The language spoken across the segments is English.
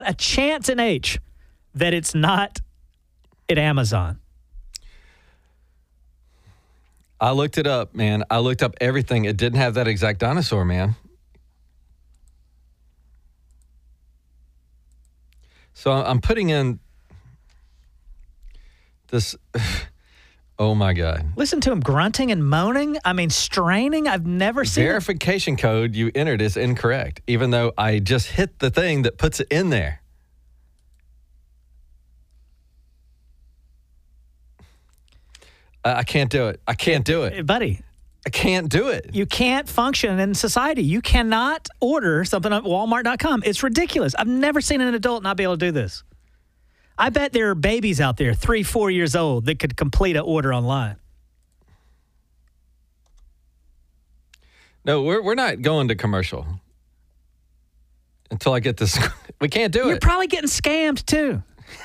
a chance in H that it's not at Amazon. I looked it up, man. I looked up everything. It didn't have that exact dinosaur, man. So I'm putting in this. Oh, my God. Listen to him grunting and moaning. I mean, straining. I've never seen Verification code you entered is incorrect, even though I just hit the thing that puts it in there. I can't do it. I can't do it. Buddy. I can't do it. You can't function in society. You cannot order something at Walmart.com. It's ridiculous. I've never seen an adult not be able to do this. I bet there are babies out there, 3-4 years old, that could complete an order online. No, we're not going to commercial until I get this. We can't do it. You're probably getting scammed, too.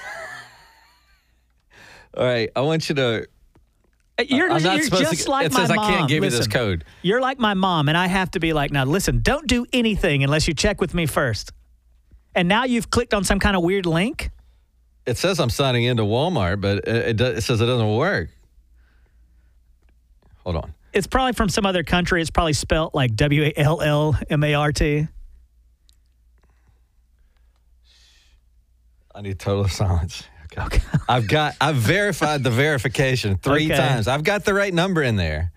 All right, I want you to. You're I'm not supposed just to. like it my says mom. I can't give Listen, you this code. You're like my mom, and I have to be like, now, listen, don't do anything unless you check with me first. And now you've clicked on some kind of weird link. It says I'm signing into Walmart, but it says it doesn't work. Hold on. It's probably from some other country. It's probably spelt like WALLMART. I need total silence. Okay. I've verified the verification 3 times. I've got the right number in there.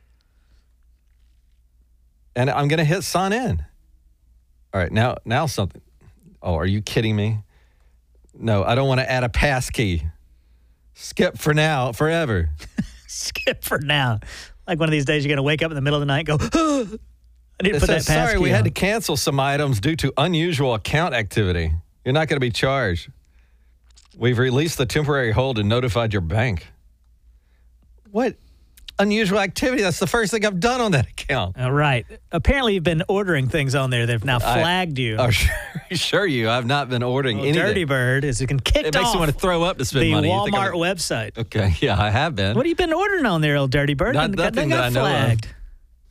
And I'm going to hit sign in. All right, now something. Oh, are you kidding me? No, I don't want to add a pass key. Skip for now, forever. Skip for now. Like one of these days you're going to wake up in the middle of the night and go, oh, I need to put that pass key sorry, we on. had to cancel some items due to unusual account activity. You're not going to be charged. We've released the temporary hold and notified your bank. What unusual activity? That's the first thing I've done on that account. All right. Apparently you've been ordering things on there that have now flagged you. Oh, sure you. I've not been ordering anything. Dirty Bird is kicked off. It makes me want to throw up to spend money. The Walmart website. Okay, yeah, I have been. What have you been ordering on there, old Dirty Bird? Nothing that I know flagged. of.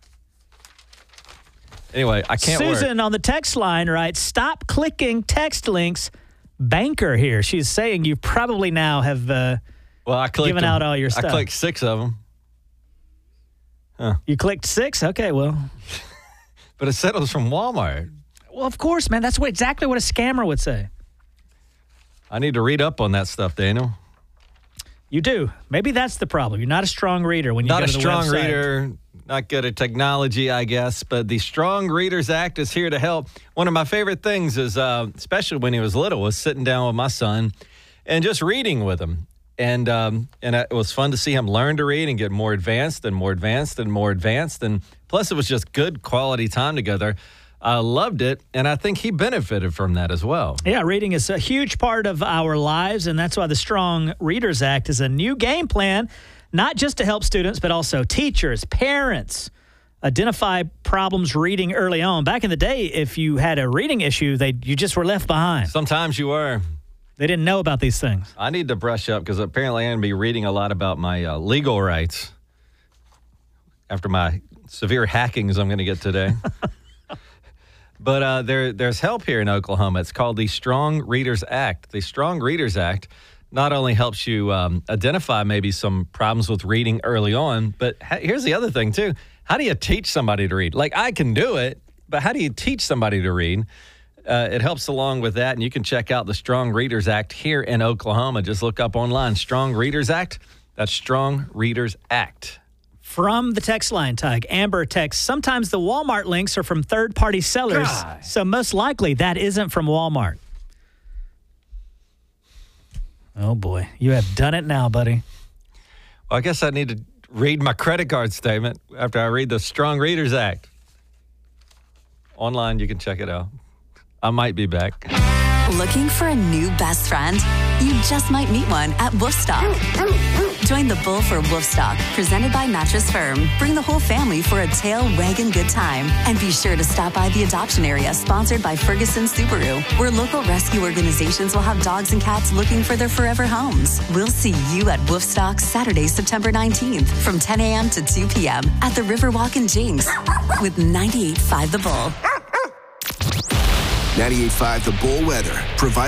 Anyway, I can't Susan on the text line writes, stop clicking text links. Banker here. She's saying you probably now have given out all your stuff. I clicked 6 of them. Huh. You clicked 6? Okay, well. But it said it was from Walmart. Well, of course, man. That's exactly what a scammer would say. I need to read up on that stuff, Daniel. You do. Maybe that's the problem. You're not a strong reader when you go to the website. Not a strong reader. Not good at technology, I guess. But the Strong Readers Act is here to help. One of my favorite things is, especially when he was little, was sitting down with my son and just reading with him. And it was fun to see him learn to read and get more advanced and more advanced and more advanced. And plus, it was just good quality time together. I loved it, and I think he benefited from that as well. Yeah, reading is a huge part of our lives, and that's why the Strong Readers Act is a new game plan, not just to help students, but also teachers, parents, identify problems reading early on. Back in the day, if you had a reading issue, you just were left behind. Sometimes you were. They didn't know about these things. I need to brush up because apparently I'm going to be reading a lot about my legal rights after my severe hackings I'm going to get today. But there's help here in Oklahoma. It's called the Strong Readers Act. The Strong Readers Act not only helps you identify maybe some problems with reading early on, but here's the other thing, too. How do you teach somebody to read? Like, I can do it, but how do you teach somebody to read? It helps along with that, and you can check out the Strong Readers Act here in Oklahoma. Just look up online, Strong Readers Act. That's Strong Readers Act. From the text line, Tig, Amber texts, sometimes the Walmart links are from third-party sellers, so most likely that isn't from Walmart. Oh, boy. You have done it now, buddy. Well, I guess I need to read my credit card statement after I read the Strong Readers Act. Online, you can check it out. I might be back. Looking for a new best friend? You just might meet one at Woofstock. Join the Bull for Woofstock, presented by Mattress Firm. Bring the whole family for a tail wagging good time. And be sure to stop by the adoption area, sponsored by Ferguson Subaru, where local rescue organizations will have dogs and cats looking for their forever homes. We'll see you at Woofstock Saturday, September 19th from 10 a.m. to 2 p.m. at the Riverwalk in Jinx with 98.5 The Bull. 98.5 The Bull Weather, provided